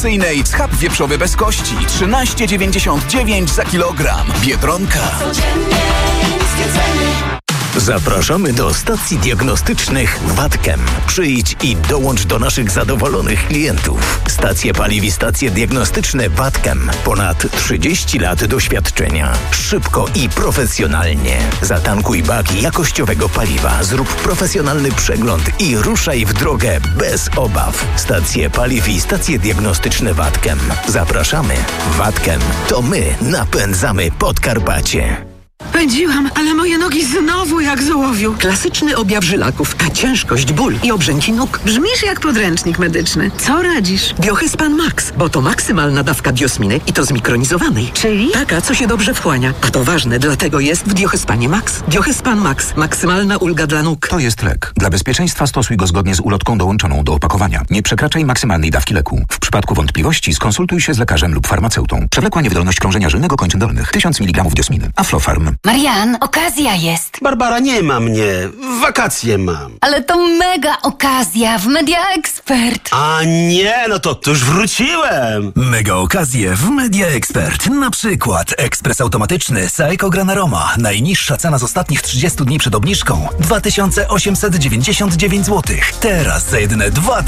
akcyjnej schab wieprzowy bez kości 13,99 za kilogram. Biedronka. Codziennie niskie ceny. Zapraszamy do stacji diagnostycznych Watkem. Przyjdź i dołącz do naszych zadowolonych klientów. Stacje paliw i stacje diagnostyczne Watkem. Ponad 30 lat doświadczenia. Szybko i profesjonalnie. Zatankuj baki jakościowego paliwa, zrób profesjonalny przegląd i ruszaj w drogę bez obaw. Stacje paliw i stacje diagnostyczne Watkem. Zapraszamy. Watkem. To my napędzamy Podkarpacie. Pędziłam, ale moje nogi znowu jak z ołowiu. Klasyczny objaw żylaków, ciężkość, ból i obrzęki nóg. Brzmisz jak podręcznik medyczny. Co radzisz? Biohyspan Max, bo to maksymalna dawka biosminy i to zmikronizowanej. Czyli? Taka, co się dobrze wchłania. A to ważne, dlatego jest w Biohyspanie Max. Biohyspan Max. Maksymalna ulga dla nóg. To jest lek. Dla bezpieczeństwa stosuj go zgodnie z ulotką dołączoną do opakowania. Nie przekraczaj maksymalnej dawki leku. W przypadku wątpliwości skonsultuj się z lekarzem lub farmaceutą. Przewlekła niewydolność krążenia żylnego kończyn dolnych. 1000 mg diosminy. Aflofarm. Marian, okazja jest. Barbara, nie ma mnie. Wakacje mam. Ale to mega okazja w Media Expert. A nie, no to już wróciłem. Mega okazje w Media Expert. Na przykład ekspres automatyczny Saeco Granaroma. Najniższa cena z ostatnich 30 dni przed obniżką 2899 zł. Teraz za jedyne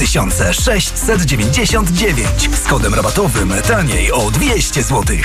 2699. Z kodem rabatowym taniej o 200 zł.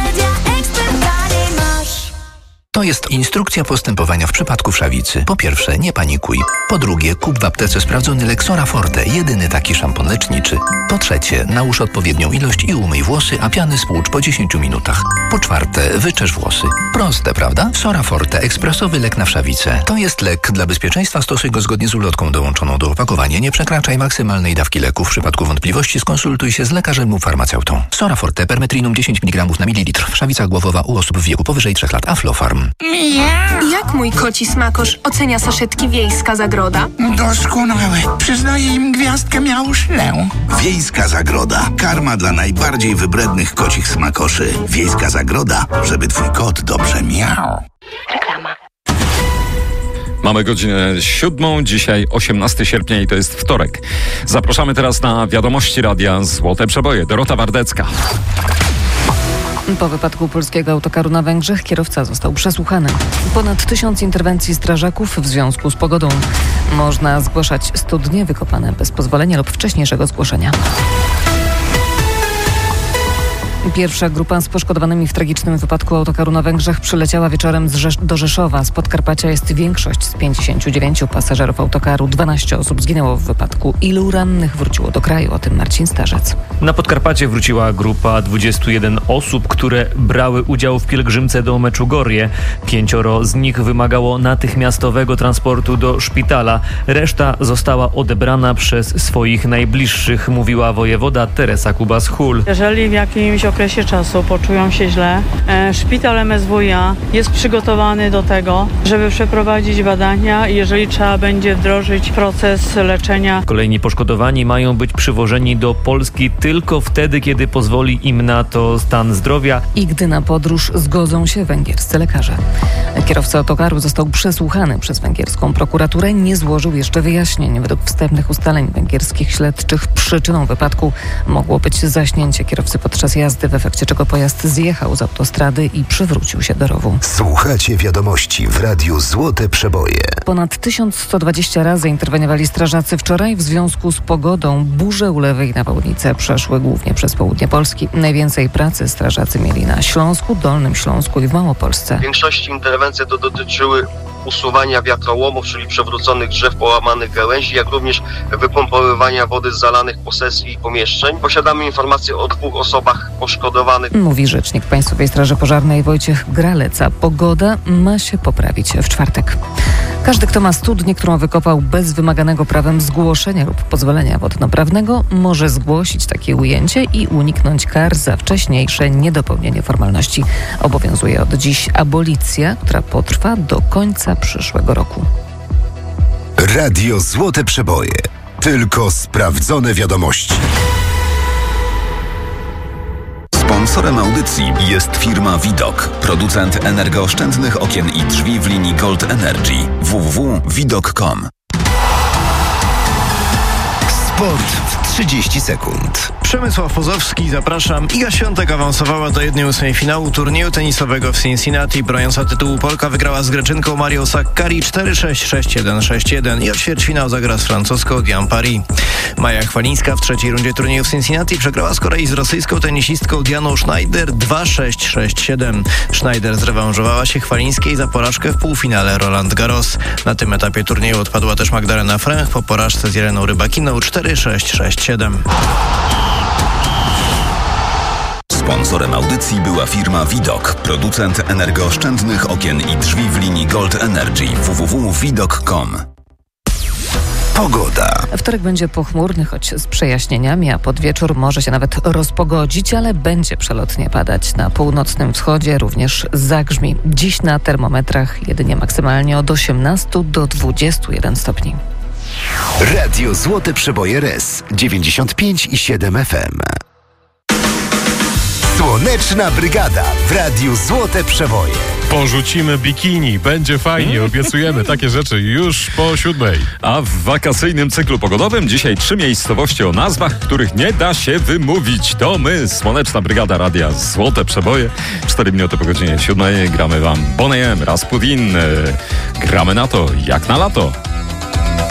To jest instrukcja postępowania w przypadku wszawicy. Po pierwsze, nie panikuj. Po drugie, kup w aptece sprawdzony Lexora Forte, jedyny taki szampon leczniczy. Po trzecie, nałóż odpowiednią ilość i umyj włosy, a piany spłucz po 10 minutach. Po czwarte, wyczesz włosy. Proste, prawda? Sora Forte, ekspresowy lek na wszawicę. To jest lek. Dla bezpieczeństwa stosuj go zgodnie z ulotką dołączoną do opakowania. Nie przekraczaj maksymalnej dawki leku. W przypadku wątpliwości skonsultuj się z lekarzem lub farmaceutą. Sora Forte, permetrinum 10 mg na mililitr. Wszawica głowowa u osób w wieku powyżej 3 lat. Aflofarm. Jak mój koci smakosz ocenia saszetki Wiejska Zagroda? Doskonałe. Przyznaję im gwiazdkę miałuszlę. Wiejska Zagroda. Karma dla najbardziej wybrednych kocich smakoszy. Wiejska Zagroda, żeby twój kot dobrze miał. Reklama. Mamy godzinę 7, dzisiaj 18 sierpnia i to jest wtorek. Zapraszamy teraz na wiadomości radia Złote Przeboje. Dorota Wardecka. Po wypadku polskiego autokaru na Węgrzech kierowca został przesłuchany. Ponad 1000 interwencji strażaków w związku z pogodą. Można zgłaszać studnie wykopane bez pozwolenia lub wcześniejszego zgłoszenia. Pierwsza grupa z poszkodowanymi w tragicznym wypadku autokaru na Węgrzech przyleciała wieczorem do Rzeszowa. Z Podkarpacia jest większość z 59 pasażerów autokaru. 12 osób zginęło w wypadku. Ilu rannych wróciło do kraju? O tym Marcin Starzec. Na Podkarpacie wróciła grupa 21 osób, które brały udział w pielgrzymce do Meczugorje. 5 z nich wymagało natychmiastowego transportu do szpitala. Reszta została odebrana przez swoich najbliższych, mówiła wojewoda Teresa Kubas-Hul. Jeżeli w jakimś okresie czasu poczują się źle, szpital MSWiA jest przygotowany do tego, żeby przeprowadzić badania i jeżeli trzeba będzie wdrożyć proces leczenia. Kolejni poszkodowani mają być przywożeni do Polski tylko wtedy, kiedy pozwoli im na to stan zdrowia i gdy na podróż zgodzą się węgierscy lekarze. Kierowca autokaru został przesłuchany przez węgierską prokuraturę. Nie złożył jeszcze wyjaśnień. Według wstępnych ustaleń węgierskich śledczych przyczyną wypadku mogło być zaśnięcie kierowcy podczas jazdy, w efekcie czego pojazd zjechał z autostrady i przywrócił się do rowu. Słuchacie wiadomości w Radiu Złote Przeboje. Ponad 1120 razy interweniowali strażacy wczoraj w związku z pogodą. Burze, ulewy i nawałnice przeszły głównie przez południe Polski. Najwięcej pracy strażacy mieli na Śląsku, Dolnym Śląsku i w Małopolsce. W większości interwencji to dotyczyły usuwania wiatrołomów, czyli przewróconych drzew, połamanych gałęzi, jak również wypompowywania wody z zalanych posesji i pomieszczeń. Posiadamy informacje o 2 osobach poszkodowanych. Mówi rzecznik Państwowej Straży Pożarnej Wojciech Gralec. Pogoda ma się poprawić w czwartek. Każdy, kto ma studnię, którą wykopał bez wymaganego prawem zgłoszenia lub pozwolenia wodnoprawnego, może zgłosić takie ujęcie i uniknąć kar za wcześniejsze niedopełnienie formalności. Obowiązuje od dziś abolicja, która potrwa do końca przyszłego roku. Radio Złote Przeboje. Tylko sprawdzone wiadomości. Sponsorem audycji jest firma Widok, producent energooszczędnych okien i drzwi w linii Gold Energy. www.widok.com. Sport w 30 sekund. Przemysław Pozowski, zapraszam. Iga Świątek awansowała do 1/8 finału turnieju tenisowego w Cincinnati. Broniąca tytułu Polka wygrała z Greczynką Marią Sakkari 4-6, 6-1, 6-1 i o ćwierćfinał zagra z francuską Diane Paris. Maja Chwalińska w trzeciej rundzie turnieju w Cincinnati przegrała z kolei z rosyjską tenisistką Dianą Schneider 2-6, 6-7. Schneider zrewanżowała się Chwalińskiej za porażkę w półfinale Roland Garros. Na tym etapie turnieju odpadła też Magdalena Fręch po porażce z Jeleną Rybakiną 4-6, 6-7. Sponsorem audycji była firma Widok, producent energooszczędnych okien i drzwi w linii Gold Energy. www.widok.com. Pogoda. Wtorek będzie pochmurny, choć z przejaśnieniami, a pod wieczór może się nawet rozpogodzić, ale będzie przelotnie padać. Na północnym wschodzie również zagrzmi. Dziś na termometrach jedynie maksymalnie od 18 do 21 stopni. Radio Złote Przeboje RS 95,7 FM. Słoneczna Brygada w Radiu Złote Przeboje. Porzucimy bikini, będzie fajnie, obiecujemy takie rzeczy już po 7. A w wakacyjnym cyklu pogodowym dzisiaj 3 miejscowości o nazwach, których nie da się wymówić. To my, Słoneczna Brygada Radia Złote Przeboje. 4 minuty po godzinie 7 gramy wam Boney M, Rasputin. Gramy na to jak na lato.